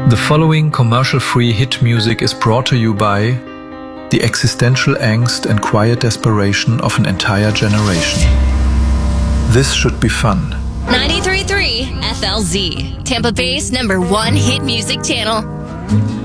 The following commercial-free hit music is brought to you by the existential angst and quiet desperation of an entire generation. This should be fun. 93.3 FLZ, Tampa Bay's #1 hit music channel.